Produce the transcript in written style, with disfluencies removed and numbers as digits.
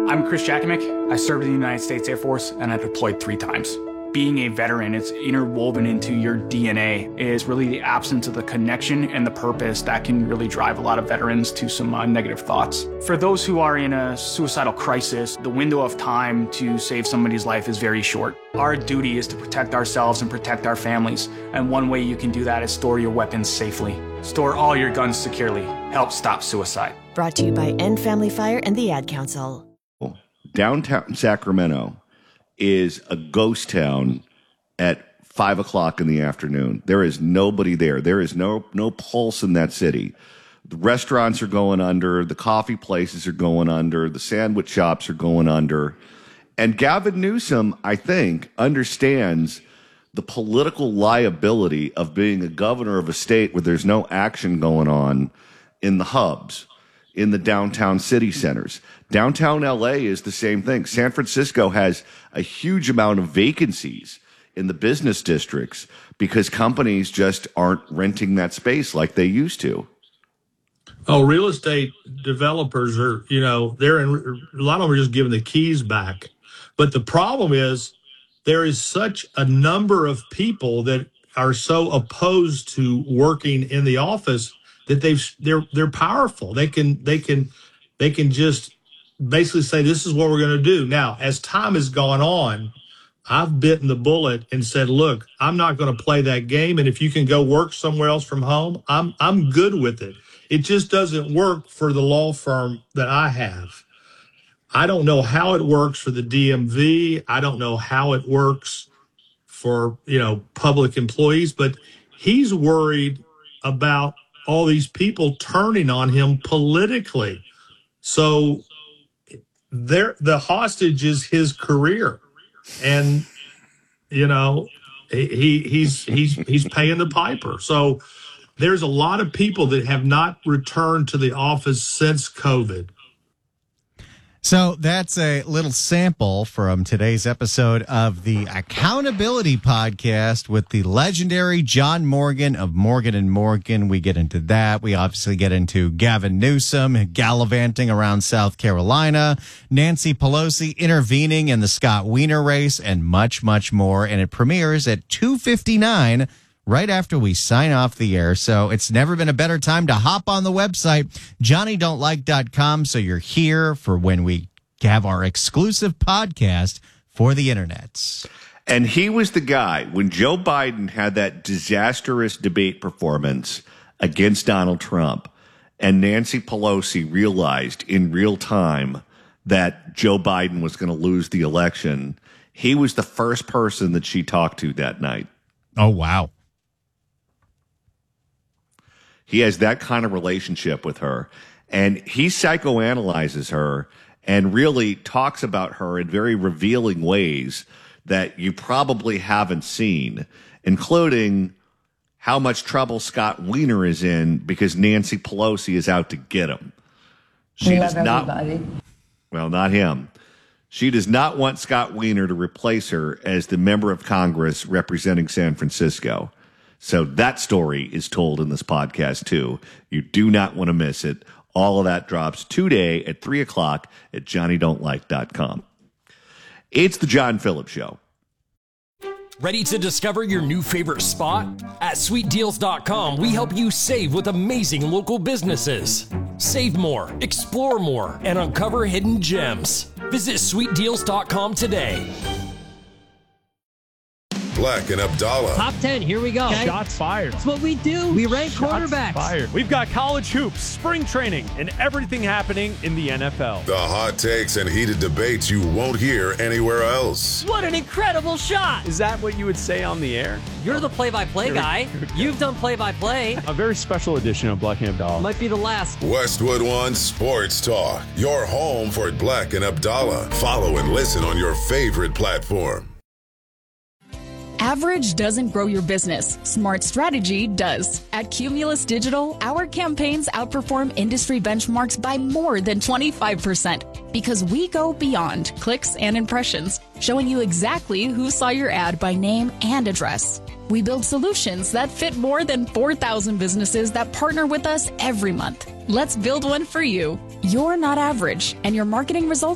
I'm Chris Jakomick. I served in the United States Air Force and I deployed 3 times. Being a veteran, it's interwoven into your DNA, is really the absence of the connection and the purpose that can really drive a lot of veterans to some negative thoughts. For those who are in a suicidal crisis, the window of time to save somebody's life is very short. Our duty is to protect ourselves and protect our families, and one way you can do that is store your weapons safely. Store all your guns securely. Help stop suicide. Brought to you by End Family Fire and the Ad Council. Downtown Sacramento is a ghost town at 5 o'clock in the afternoon. There is nobody there. There is no pulse in that city. The restaurants are going under. The coffee places are going under. The sandwich shops are going under. And Gavin Newsom, I think, understands the political liability of being a governor of a state where there's no action going on in the hubs, in the downtown city centers. Downtown LA is the same thing. San Francisco has a huge amount of vacancies in the business districts because companies just aren't renting that space like they used to. Oh, real estate developers are, they're in, a lot of them are just giving the keys back. But the problem is there is such a number of people that are so opposed to working in the office that they're powerful. They can just basically say, this is what we're going to do. Now, as time has gone on, I've bitten the bullet and said, look, I'm not going to play that game. And if you can go work somewhere else from home, I'm good with it. It just doesn't work for the law firm that I have. I don't know how it works for the DMV. I don't know how it works for, public employees, but he's worried about all these people turning on him politically. So the hostage is his career. And, he's paying the piper. So there's a lot of people that have not returned to the office since COVID. So that's a little sample from today's episode of the Accountability Podcast with the legendary John Morgan of Morgan & Morgan. We get into that. We obviously get into Gavin Newsom gallivanting around South Carolina, Nancy Pelosi intervening in the Scott Wiener race, and much, much more. And it premieres at 2:59 right after we sign off the air. So it's never been a better time to hop on the website, JohnnyDon'tLike.com, so you're here for when we have our exclusive podcast for the internet. And he was the guy, when Joe Biden had that disastrous debate performance against Donald Trump, and Nancy Pelosi realized in real time that Joe Biden was going to lose the election, he was the first person that she talked to that night. Oh, wow. He has that kind of relationship with her, and he psychoanalyzes her and really talks about her in very revealing ways that you probably haven't seen, including how much trouble Scott Wiener is in because Nancy Pelosi is out to get him. She does not, well, not him. She does not want Scott Wiener to replace her as the member of Congress representing San Francisco. So that story is told in this podcast, too. You do not want to miss it. All of that drops today at 3 o'clock at JohnnyDon'tLike.com. It's the John Phillips Show. Ready to discover your new favorite spot? At SweetDeals.com, we help you save with amazing local businesses. Save more, explore more, and uncover hidden gems. Visit SweetDeals.com today. Black and Abdallah. Top 10, here we go. Okay. Shots fired. That's what we do. We rank quarterbacks. Fired. We've got college hoops, spring training, and everything happening in the NFL. The hot takes and heated debates you won't hear anywhere else. What an incredible shot. Is that what you would say on the air? You're the play-by-play guy. You've done play-by-play. A very special edition of Black and Abdallah. Might be the last. Westwood One Sports Talk. Your home for Black and Abdallah. Follow and listen on your favorite platform. Average doesn't grow your business. Smart strategy does. At Cumulus Digital, our campaigns outperform industry benchmarks by more than 25% because we go beyond clicks and impressions, showing you exactly who saw your ad by name and address. We build solutions that fit more than 4,000 businesses that partner with us every month. Let's build one for you. You're not average, and your marketing results